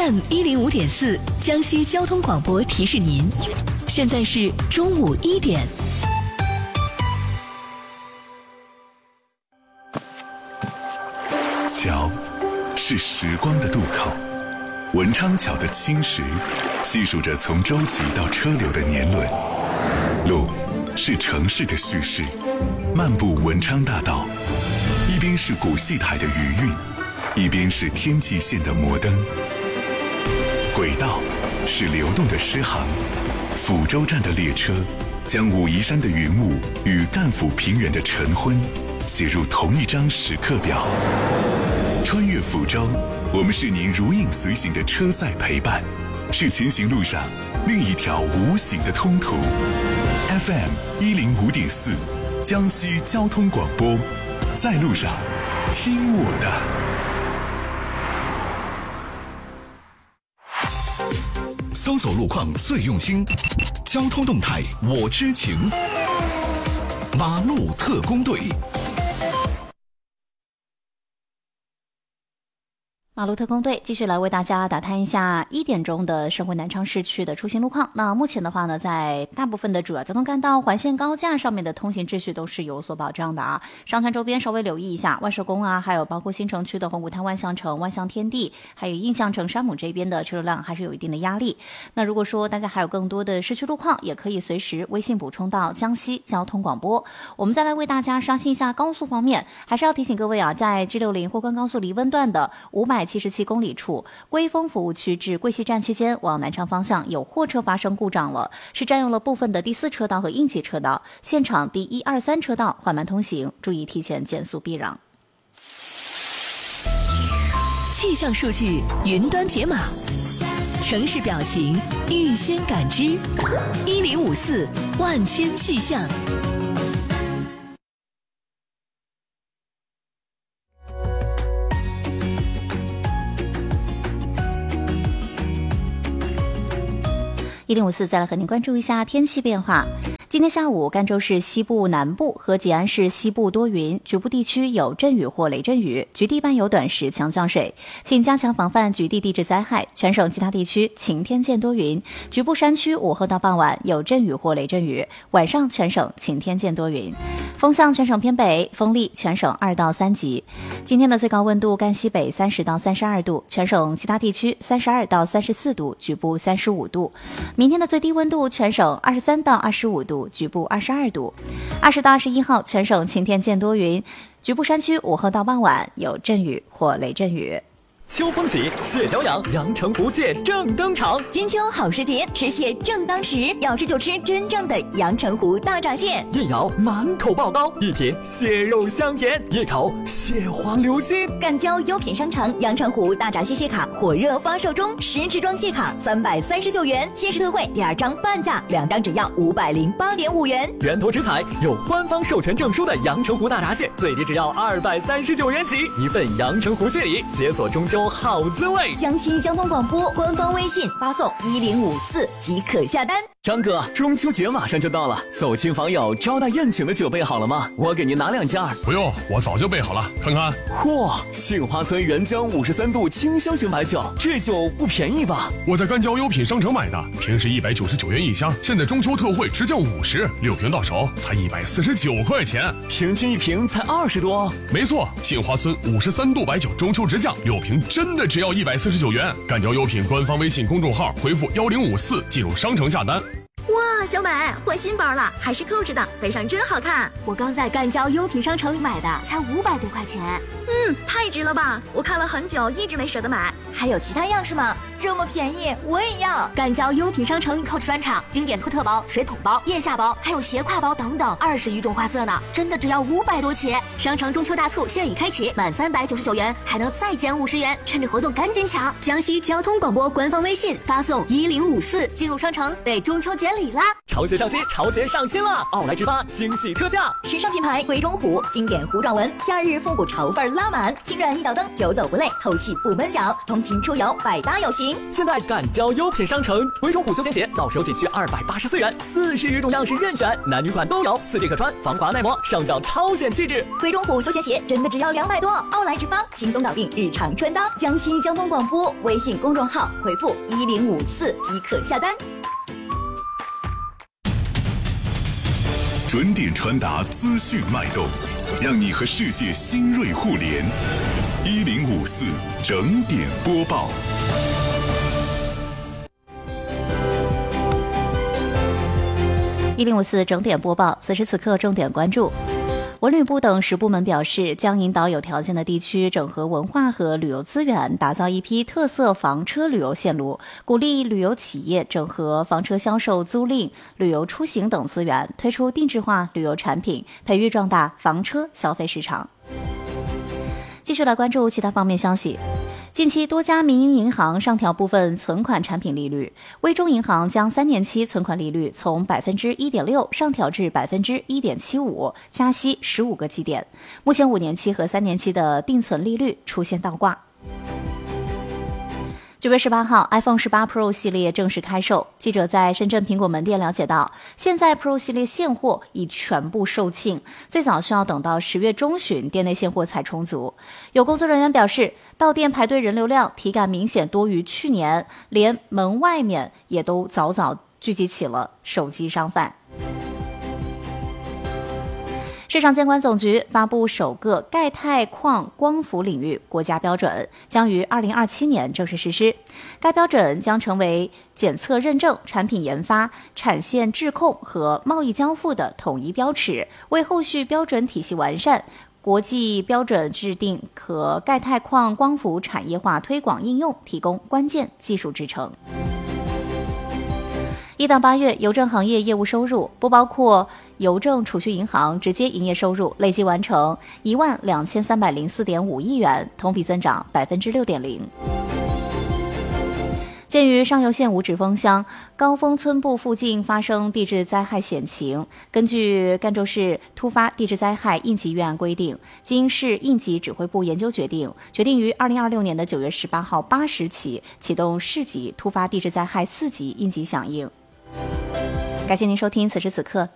FM 105.4，江西交通广播提示您，现在是中午1点。 桥是时光的渡口，文昌桥的青石细数着从舟楫到车流的年轮。路是城市的叙事，漫步文昌大道，一边是古戏台的余韵，一边是天际线的摩登。轨道是流动的诗行，抚州站的列车将武夷山的云雾与赣抚平原的晨昏写入同一张时刻表。穿越抚州，我们是您如影随形的车载陪伴，是前行路上另一条无形的通途。FM 105.4，江西交通广播，在路上听我的。 搜索路况最用心，交通动态我知情。马路特工队。 马路特工队继续来为大家打探一下1点钟的省会南昌市区的出行路况。那目前的话呢，在大部分的主要交通干道、环线高架上面的通行秩序都是有所保障的啊。商圈周边稍微留意一下，万寿宫啊，还有包括新城区的红谷滩万象城、万象天地，还有印象城山姆这边的车流量还是有一定的压力。那如果说大家还有更多的市区路况，也可以随时微信补充到江西交通广播。我们再来为大家刷新一下高速方面，还是要提醒各位啊，在 G60 货关高速离温段的577公里处，归丰服务区至桂溪站区间往南昌方向有货车发生故障了，是占用了部分的第4车道和应急车道，现场第1、2、3车道缓慢通行，注意提前减速避让。 气象数据云端解码，城市表情预先感知，1054万千气象。 1054再来和您关注一下天气变化。今天下午，甘州市西部南部和吉安市西部多云，局部地区有阵雨或雷阵雨，局地伴有短时强降水，请加强防范局地地质灾害。全省其他地区晴天见多云，局部山区午后到傍晚有阵雨或雷阵雨，晚上全省晴天见多云。风向全省偏北，风力全省2到3级。今天的最高温度赣西北30到32度，全省其他地区32到34度，局部35度。明天的最低温度全省23到25度，局部22度。20到21号全省晴天见多云，局部山区午后到傍晚有阵雨或雷阵雨。 秋风起，蟹脚痒，阳澄湖蟹正登场。 金秋好时节，吃蟹正当时，要吃就吃真正的阳澄湖大闸蟹。 一咬满口爆膏，一品蟹肉香甜，一口蟹黄流心。 赣交优品商城阳澄湖大闸蟹卡火热发售中，10支装蟹卡339元，限时特惠，第2张半价，2张只要508.5元。 源头直采有官方授权证书的阳澄湖大闸蟹，最低只要239元起，一份阳澄湖蟹礼，解锁中秋好滋味。 江西交通广播官方微信发送1054即可下单。 张哥，中秋节马上就到了，走亲访友招待宴请的酒备好了吗？我给您拿2件。 不用，我早就备好了，看看。 嚯，杏花村原浆53度清香型白酒，这酒不便宜吧？ 我在赣交优品商城买的，平时199元一箱，现在中秋特惠直降50，6瓶到手才149块钱， 平均1瓶才20多。 没错，杏花村53度白酒中秋直降，6瓶真的只要149元。赣交优品官方微信公众号回复1054进入商城下单。 哇，小美换新包了，还是扣着的，背上真好看。 我刚在赣交优品商城买的，才500多块钱。 太值了吧！我看了很久，一直没舍得买。还有其他样式吗？这么便宜，我也要。 赣交优品商城Coach专场经典托特包、水桶包、腋下包，还有斜挎包等等，20余种花色呢，真的只要500多起。商城中秋大促现已开启，满399元还能再减50元，趁着活动赶紧抢！江西交通广播官方微信发送1054进入商城，备中秋节礼啦！ 潮鞋上新，潮鞋上新了！奥莱直发惊喜特价， 时尚品牌鬼冢虎经典糊状纹，夏日复古潮范全拉满，轻软一脚蹬，久走不累，透气不闷脚，通勤出游百搭有型。 现在赶交优品商城，维中虎休闲鞋到手仅需284元，40余种样式任选，男女款都有，4件可穿，防滑耐磨，上脚超显气质。 维中虎休闲鞋真的只要200多，奥莱直帮轻松搞定日常穿搭。江西交通广播微信公众号回复1054即可下单。 准点传达资讯脉动，让你和世界新锐互联。1054整点播报。 1054整点播报，此时此刻重点关注。文旅部等10部门表示，将引导有条件的地区整合文化和旅游资源，打造一批特色房车旅游线路，鼓励旅游企业整合房车销售、租赁、旅游出行等资源，推出定制化旅游产品，培育壮大房车消费市场。继续来关注其他方面消息。近期多家民营银行上调部分存款产品利率，微众银行将3年期存款利率从 1.6% 上调至 1.75%， 加息15个基点。目前5年期和3年期的定存利率出现倒挂。9月18号 iPhone 18 Pro 系列正式开售。记者在深圳苹果门店了解到，现在 Pro 系列现货已全部售罄，最早需要等到10月中旬店内现货才充足。有工作人员表示，到店排队人流量体感明显多于去年，连门外面也都早早聚集起了手机商贩。市场监管总局发布首个钙钛矿光伏领域国家标准，将于2027年正式实施。该标准将成为检测认证、产品研发、产线质控和贸易交付的统一标尺，为后续标准体系完善、国际标准制定和钙钛矿光伏产业化推广应用提供关键技术支撑。1到8月邮政行业业务收入不包括邮政储蓄银行直接营业收入累计完成12304.5亿元，同比增长6.0%。鉴于上游县五指峰乡高峰村部附近发生地质灾害险情，根据赣州市突发地质灾害应急预案规定，经市应急指挥部研究决定于2026年9月18号8时起启动市级突发地质灾害4级应急响应。感谢您收听此时此刻